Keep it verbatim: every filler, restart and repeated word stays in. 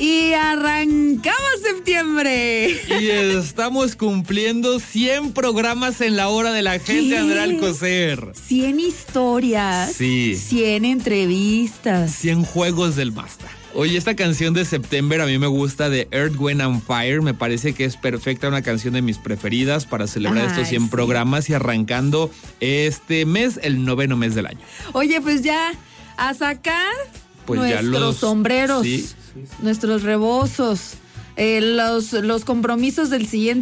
Y arrancamos septiembre. Y estamos cumpliendo cien programas en la hora de la gente, ¿Qué? Andrea Alcocer. cien historias. Sí. cien entrevistas. cien juegos del basta. Oye, esta canción de September a mí me gusta, de Earth, Wind and Fire. Me parece que es perfecta, una canción de mis preferidas para celebrar Ay, estos cien sí. programas y arrancando este mes, el noveno mes del año. Oye, pues ya a sacar Pues ya nuestros los- sombreros, sí. nuestros rebozos, eh, los, los compromisos del siguiente